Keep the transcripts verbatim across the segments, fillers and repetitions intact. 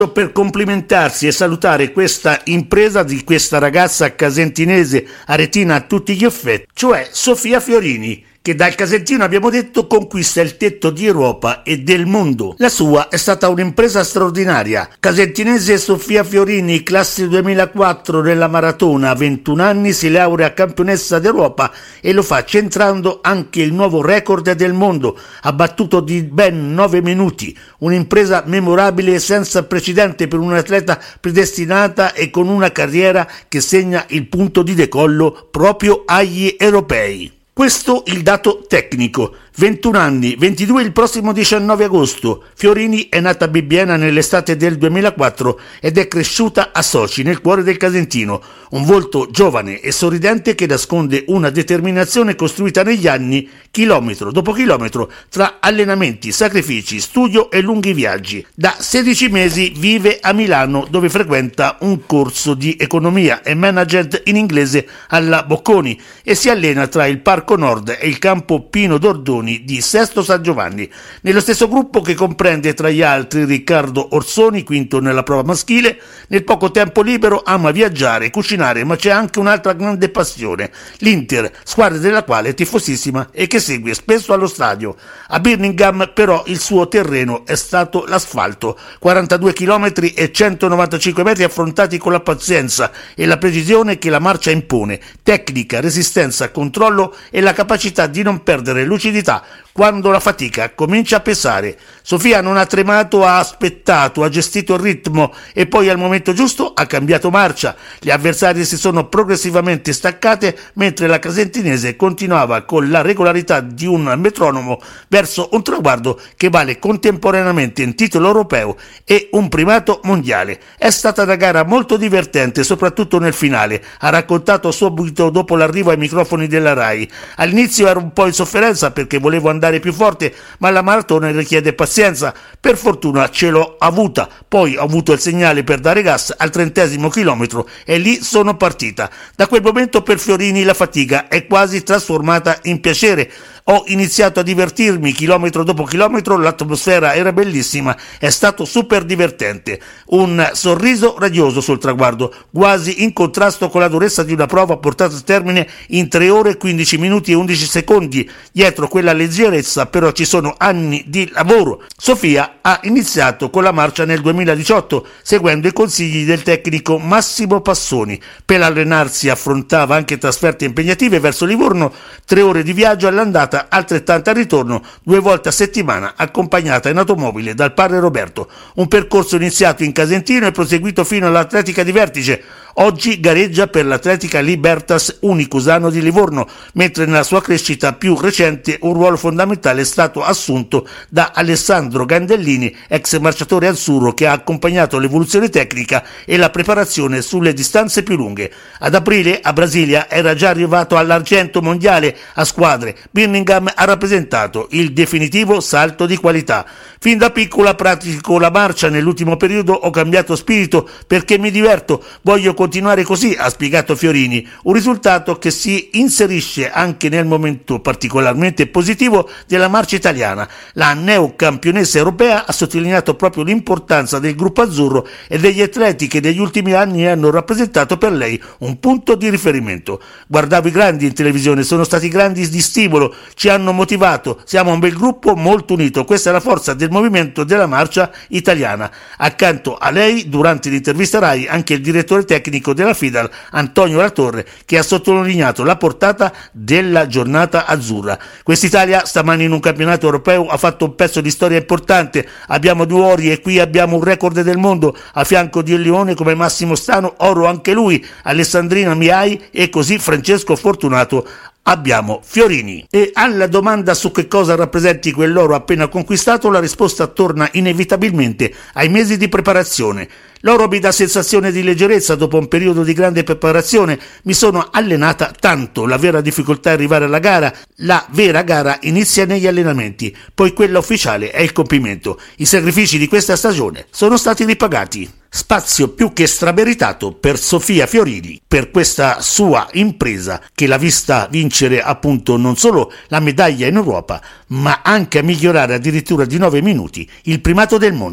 per complimentarsi e salutare questa impresa di questa ragazza casentinese aretina a tutti gli effetti, cioè Sofia Fiorini, che dal Casentino, abbiamo detto, conquista il tetto di Europa e del mondo. La sua è stata un'impresa straordinaria. Casentinese Sofia Fiorini, classe duemilaquattro nella maratona, a ventuno anni, si laurea campionessa d'Europa e lo fa centrando anche il nuovo record del mondo, abbattuto di ben nove minuti. Un'impresa memorabile e senza precedente per un'atleta predestinata e con una carriera che segna il punto di decollo proprio agli europei. Questo il dato tecnico. ventuno anni, ventidue il prossimo diciannove agosto. Fiorini è nata a Bibbiena nell'estate del duemilaquattro ed è cresciuta a Soci, nel cuore del Casentino. Un volto giovane e sorridente che nasconde una determinazione costruita negli anni, chilometro dopo chilometro, tra allenamenti, sacrifici, studio e lunghi viaggi. Da sedici mesi vive a Milano, dove frequenta un corso di economia e management in inglese alla Bocconi e si allena tra il Parco Nord e il campo Pino Dordoni di Sesto San Giovanni, nello stesso gruppo che comprende tra gli altri Riccardo Orsoni, quinto nella prova maschile. Nel poco tempo libero ama viaggiare, cucinare, ma c'è anche un'altra grande passione, l'Inter, squadra della quale è tifosissima e che segue spesso allo stadio. A Birmingham però il suo terreno è stato l'asfalto, quarantadue chilometri e centonovantacinque metri affrontati con la pazienza e la precisione che la marcia impone, tecnica, resistenza, controllo e la capacità di non perdere lucidità quando la fatica comincia a pesare. Sofia non ha tremato, ha aspettato, ha gestito il ritmo e poi al momento giusto ha cambiato marcia. Gli avversari si sono progressivamente staccate mentre la casentinese continuava con la regolarità di un metronomo verso un traguardo che vale contemporaneamente un titolo europeo e un primato mondiale. È stata una gara molto divertente, soprattutto nel finale. Ha raccontato subito dopo l'arrivo ai microfoni della Rai: all'inizio ero un po' in sofferenza perché volevo andare più forte, ma la maratona richiede pazienza. Per fortuna ce l'ho avuta, poi ho avuto il segnale per dare gas al trentesimo chilometro e lì sono partita. Da quel momento per Fiorini la fatica è quasi trasformata in piacere. Ho iniziato a divertirmi chilometro dopo chilometro, l'atmosfera era bellissima, è stato super divertente. Un sorriso radioso sul traguardo, quasi in contrasto con la durezza di una prova portata a termine in tre ore, quindici minuti e undici secondi. Dietro quella leggerezza però ci sono anni di lavoro. Sofia ha iniziato con la marcia nel duemiladiciotto, seguendo i consigli del tecnico Massimo Passoni. Per allenarsi affrontava anche trasferte impegnative verso Livorno, tre ore di viaggio all'andata, altrettanta al ritorno, due volte a settimana, accompagnata in automobile dal padre Roberto. Un percorso iniziato in Casentino e proseguito fino all'Atletica di Vertice. Oggi gareggia per l'Atletica Libertas Unicusano di Livorno, mentre nella sua crescita più recente un ruolo fondamentale è stato assunto da Alessandro Gandellini, ex marciatore azzurro, che ha accompagnato l'evoluzione tecnica e la preparazione sulle distanze più lunghe. Ad aprile a Brasilia era già arrivato all'argento mondiale a squadre. Birmingham ha rappresentato il definitivo salto di qualità. Fin da piccola pratico la marcia, nell'ultimo periodo ho cambiato spirito perché mi diverto, voglio continuare così, ha spiegato Fiorini, un risultato che si inserisce anche nel momento particolarmente positivo della marcia italiana. La neocampionessa europea ha sottolineato proprio l'importanza del gruppo azzurro e degli atleti che negli ultimi anni hanno rappresentato per lei un punto di riferimento. Guardavo i grandi in televisione, sono stati grandi di stimolo, ci hanno motivato, siamo un bel gruppo molto unito, questa è la forza del movimento della marcia italiana. Accanto a lei, durante l'intervista Rai, anche il direttore tecnico della FIDAL, Antonio Latorre, che ha sottolineato la portata della giornata azzurra. Quest'Italia stamani in un campionato europeo ha fatto un pezzo di storia importante, abbiamo due ori e qui abbiamo un record del mondo, a fianco di un leone come Massimo Stano, oro anche lui, Alessandrina Miai e così Francesco Fortunato. Abbiamo Fiorini. E alla domanda su che cosa rappresenti quell'oro appena conquistato, la risposta torna inevitabilmente ai mesi di preparazione. L'oro mi dà sensazione di leggerezza dopo un periodo di grande preparazione, mi sono allenata tanto, la vera difficoltà è arrivare alla gara, la vera gara inizia negli allenamenti, poi quella ufficiale è il compimento. I sacrifici di questa stagione sono stati ripagati. Spazio più che strameritato per Sofia Fiorini, per questa sua impresa che l'ha vista vincere appunto non solo la medaglia in Europa, ma anche a migliorare addirittura di nove minuti il primato del mondo.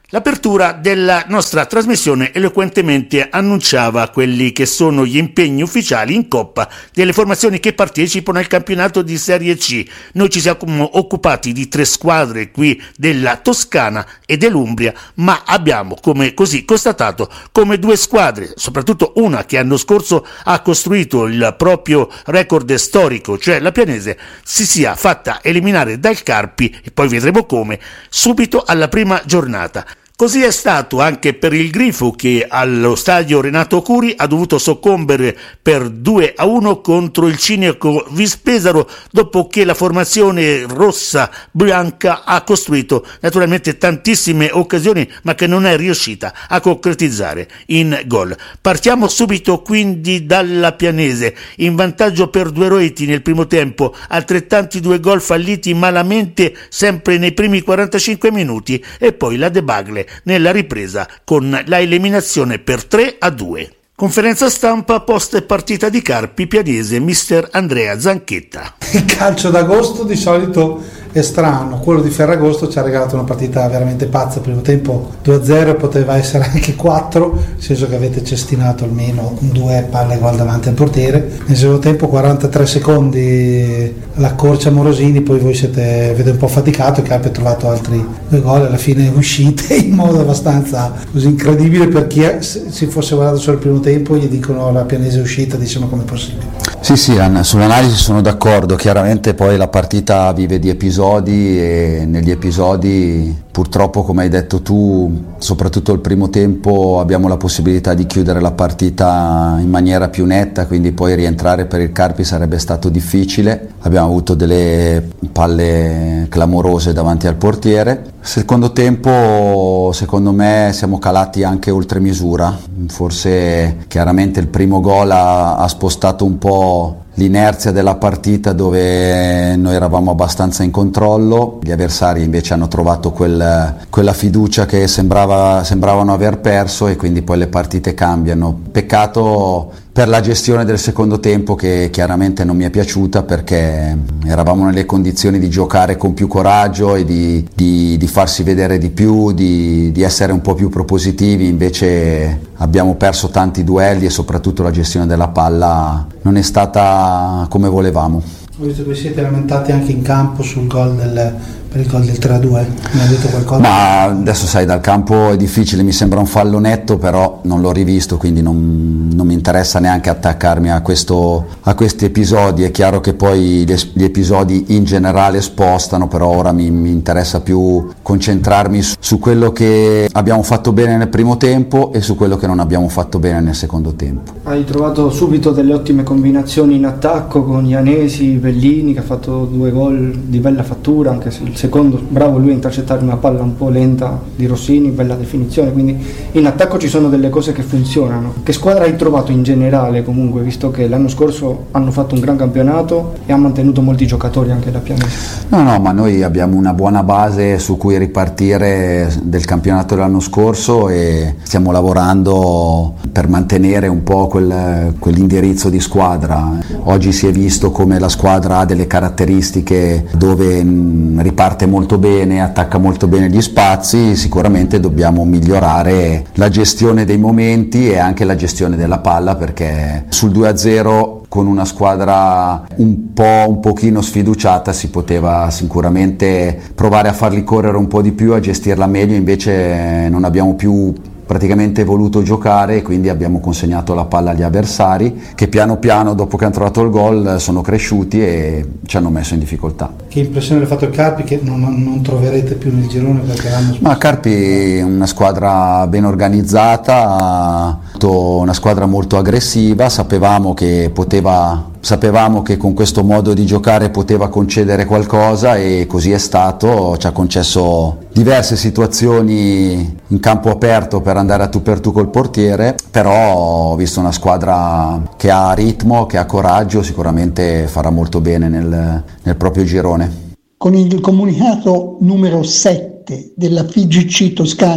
L'apertura della nostra trasmissione eloquentemente annunciava quelli che sono gli impegni ufficiali in Coppa delle formazioni che partecipano al campionato di Serie C. Noi ci siamo occupati di tre squadre qui della Toscana e dell'Umbria, ma abbiamo come così constatato come due squadre, soprattutto una che l'anno scorso ha costruito il proprio record storico, cioè la Pianese, si sia fatta eliminare dal Carpi, e poi vedremo come, subito alla prima giornata. Così è stato anche per il Grifo, che allo stadio Renato Curi ha dovuto soccombere per due a uno contro il cinico Vispesaro, dopo che la formazione rossa bianca ha costruito naturalmente tantissime occasioni ma che non è riuscita a concretizzare in gol. Partiamo subito quindi dalla Pianese, in vantaggio per due reti nel primo tempo, altrettanti due gol falliti malamente sempre nei primi quarantacinque minuti e poi la debacle nella ripresa con la eliminazione per tre a due. Conferenza stampa post partita di Carpi Pianese, mister Andrea Zanchetta. Il calcio d'agosto di solito è strano, quello di Ferragosto ci ha regalato una partita veramente pazza. Primo tempo due a zero, poteva essere anche quattro, nel senso che avete cestinato almeno due palle gol davanti al portiere. Nel secondo tempo quarantatré secondi la corcia Morosini, poi voi siete, vedete un po' faticato, e Carpi ha trovato altri due gol, alla fine uscite in modo abbastanza così incredibile. Per chi è, si fosse guardato solo il primo tempo, gli dicono la Pianese è uscita, diciamo come è possibile. Sì, sì, sull'analisi sono d'accordo. Chiaramente poi la partita vive di episodi e negli episodi purtroppo, come hai detto tu, soprattutto il primo tempo abbiamo la possibilità di chiudere la partita in maniera più netta, quindi poi rientrare per il Carpi sarebbe stato difficile. Abbiamo avuto delle palle clamorose davanti al portiere. Secondo tempo, secondo me, siamo calati anche oltre misura. Forse chiaramente il primo gol ha, ha spostato un po' l'inerzia della partita, dove noi eravamo abbastanza in controllo, gli avversari invece hanno trovato quel, quella fiducia che sembrava, sembravano aver perso, e quindi poi le partite cambiano. Peccato per la gestione del secondo tempo, che chiaramente non mi è piaciuta, perché eravamo nelle condizioni di giocare con più coraggio e di, di, di farsi vedere di più, di, di essere un po' più propositivi. Invece abbiamo perso tanti duelli e soprattutto la gestione della palla non è stata come volevamo. Ho visto che siete lamentati anche in campo sul gol del, per il gol del tre a due, mi ha detto qualcosa? Ma adesso sai, dal campo è difficile, mi sembra un fallo netto, però non l'ho rivisto, quindi non, non mi interessa neanche attaccarmi a, questo, a questi episodi. È chiaro che poi gli, gli episodi in generale spostano, però ora mi, mi interessa più concentrarmi su, su quello che abbiamo fatto bene nel primo tempo e su quello che non abbiamo fatto bene nel secondo tempo. Hai trovato subito delle ottime combinazioni in attacco con Ianesi, Bellini, che ha fatto due gol di bella fattura, anche se il secondo bravo lui a intercettare una palla un po' lenta di Rossini, bella definizione. Quindi in attacco ci sono delle cose che funzionano. Che squadra hai trovato in generale, comunque, visto che l'anno scorso hanno fatto un gran campionato e ha mantenuto molti giocatori anche la Pianese? No, no, ma noi abbiamo una buona base su cui ripartire del campionato dell'anno scorso, e stiamo lavorando per mantenere un po' quel, quell'indirizzo di squadra. Oggi si è visto come la squadra ha delle caratteristiche dove mh, riparte molto bene, attacca molto bene gli spazi. Sicuramente dobbiamo migliorare la gestione dei momenti e anche la gestione della palla, perché sul due a zero con una squadra un po' un pochino sfiduciata si poteva sicuramente provare a farli correre un po' di più, a gestirla meglio. Invece non abbiamo più praticamente voluto giocare, e quindi abbiamo consegnato la palla agli avversari, che piano piano, dopo che hanno trovato il gol, sono cresciuti e ci hanno messo in difficoltà. Che impressione ha fatto il Carpi, che non, non troverete più nel girone perché l'anno scorso? Ma Carpi è una squadra ben organizzata, una squadra molto aggressiva. Sapevamo che poteva Sapevamo che con questo modo di giocare poteva concedere qualcosa, e così è stato. Ci ha concesso diverse situazioni in campo aperto per andare a tu per tu col portiere, però ho visto una squadra che ha ritmo, che ha coraggio, sicuramente farà molto bene nel, nel proprio girone. Con il comunicato numero sette della F I G C Toscana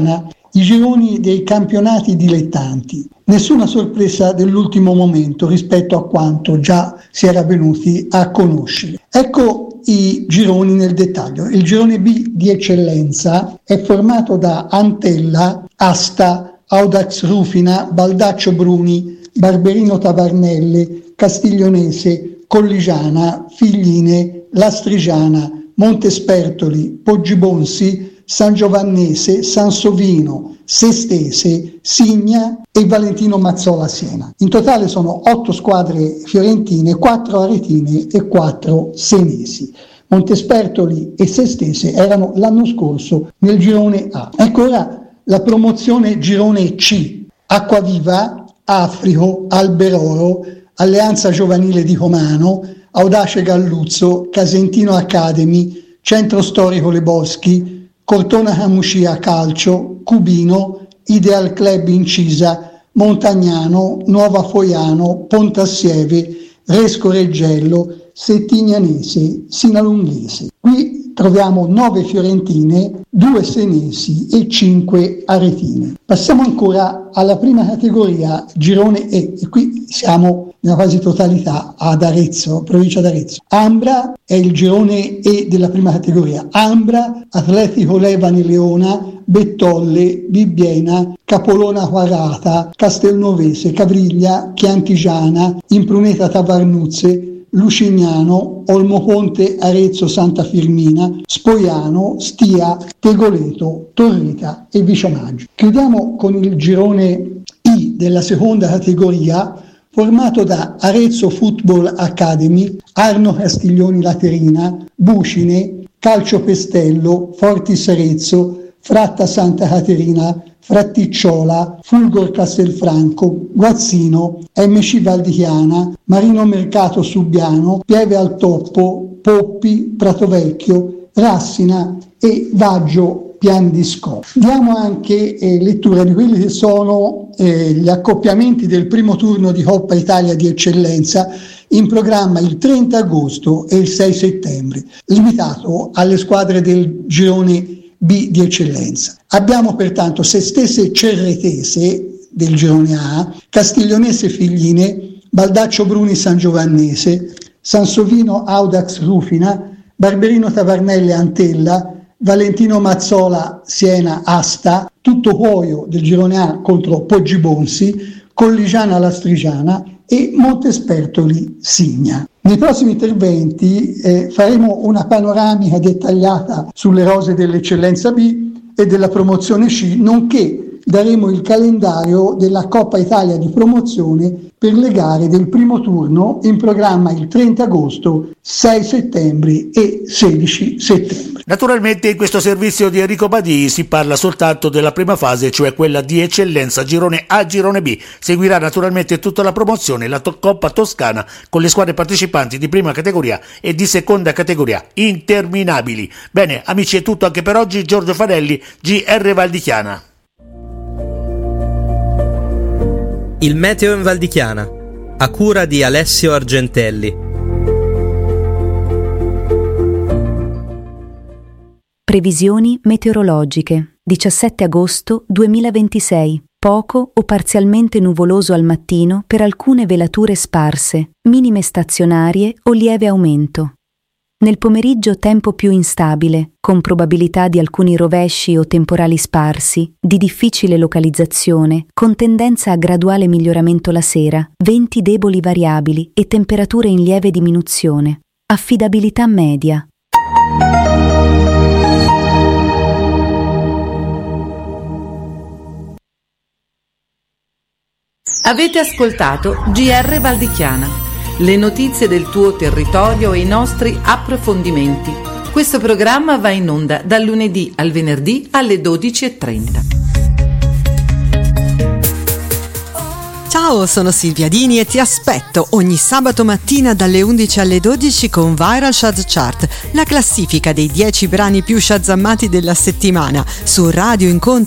I gironi dei campionati dilettanti. Nessuna sorpresa dell'ultimo momento rispetto a quanto già si era venuti a conoscere. Ecco i gironi nel dettaglio. Il girone B di eccellenza è formato da Antella, Asta, Audax Rufina, Baldaccio Bruni, Barberino Tavarnelle, Castiglionese, Colligiana, Figline, Lastrigiana, Montespertoli, Poggibonsi, San Giovannese, Sansovino, Sestese, Signa e Valentino Mazzola Siena. In totale sono otto squadre fiorentine, quattro aretine e quattro senesi. Montespertoli e Sestese erano l'anno scorso nel girone A. Ecco ora la promozione girone C. Acquaviva, Africo, Alberoro, Alleanza Giovanile di Comano, Audace Galluzzo, Casentino Academy, Centro Storico Le Boschi, Cortona Camucia Calcio, Cubino, Ideal Club Incisa, Montagnano, Nuova Foiano, Pontassieve, Resco Reggello, Settignanese, Sinalunghese. Qui troviamo nove fiorentine, due senesi e cinque aretine. Passiamo ancora alla prima categoria, girone E, e qui siamo nella quasi totalità ad Arezzo, provincia d'Arezzo. Ambra è il girone E della prima categoria. Ambra, Atletico Levani Leona, Bettolle, Bibbiena, Capolona Quarata, Castelnovese, Cavriglia, Chiantigiana, Impruneta Tavarnuzze, Lucignano, Olmoponte Arezzo Santa Firmina, Spoiano, Stia, Tegoleto, Torrita e Viciomaggio. Chiudiamo con il girone I della seconda categoria, formato da Arezzo Football Academy, Arno Castiglioni Laterina, Bucine, Calcio Pestello, Fortis Arezzo, Fratta Santa Caterina, Fratticciola, Fulgor Castelfranco, Guazzino, M C Valdichiana, Marino Mercato Subiano, Pieve al Toppo, Poppi, Pratovecchio, Rassina e Vaggio Pian di Scò. Diamo anche eh, lettura di quelli che sono eh, gli accoppiamenti del primo turno di Coppa Italia di Eccellenza in programma il trenta agosto e il sei settembre, limitato alle squadre del girone B di eccellenza. Abbiamo pertanto Sestese Cerretese del girone A, Castiglionese Figline, Baldaccio Bruni San Giovannese, Sansovino Audax Rufina, Barberino Tavarnelle Antella, Valentino Mazzola Siena Asta, Tutto Cuoio del girone A contro Poggibonsi, Colligiana Lastrigiana e Montespertoli Signa. Nei prossimi interventi eh, faremo una panoramica dettagliata sulle rose dell'eccellenza B e della promozione C, nonché daremo il calendario della Coppa Italia di promozione per le gare del primo turno in programma il trenta agosto, sei settembre e sedici settembre. Naturalmente in questo servizio di Enrico Badì si parla soltanto della prima fase, cioè quella di eccellenza, girone A, girone B. Seguirà naturalmente tutta la promozione, la to- Coppa Toscana con le squadre partecipanti di prima categoria e di seconda categoria, interminabili. Bene, amici, è tutto anche per oggi. Giorgio Farelli, G R Valdichiana. Il meteo in Valdichiana, a cura di Alessio Argentelli. Previsioni meteorologiche. diciassette agosto duemilaventisei. Poco o parzialmente nuvoloso al mattino per alcune velature sparse, minime stazionarie o lieve aumento. Nel pomeriggio tempo più instabile, con probabilità di alcuni rovesci o temporali sparsi, di difficile localizzazione, con tendenza a graduale miglioramento la sera, venti deboli variabili e temperature in lieve diminuzione. Affidabilità media. Avete ascoltato G R Valdichiana. Le notizie del tuo territorio e i nostri approfondimenti. Questo programma va in onda dal lunedì al venerdì alle dodici e trenta. Ciao, sono Silvia Dini e ti aspetto ogni sabato mattina dalle undici alle dodici con Viral Shaz Chart, la classifica dei dieci brani più shazammati della settimana su Radio Incontri